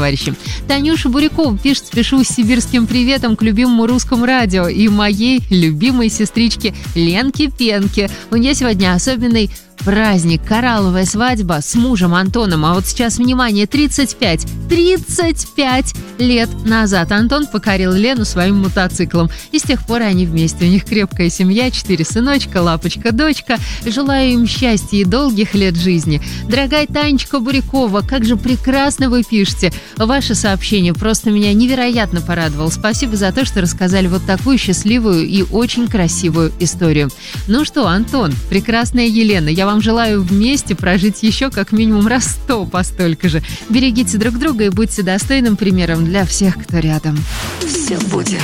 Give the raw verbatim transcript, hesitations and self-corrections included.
товарищи. Танюша Бурякова пишет: спешу с сибирским приветом к любимому русскому радио и моей любимой сестричке Ленке Пенке. У нее сегодня особенный праздник, коралловая свадьба с мужем Антоном. А вот сейчас, внимание, тридцать пять, тридцать пять лет назад Антон покорил Лену своим мотоциклом. И с тех пор они вместе. У них крепкая семья, четыре сыночка, лапочка, дочка. Желаю им счастья и долгих лет жизни. Дорогая Танечка Бурякова, как же прекрасно вы пишете. Ваше сообщение просто меня невероятно порадовало. Спасибо за то, что рассказали вот такую счастливую и очень красивую историю. Ну что, Антон, прекрасная Елена, я вам желаю вместе прожить еще как минимум раз сто по столько же. Берегите друг друга и будьте достойным примером для всех, кто рядом. Все будет.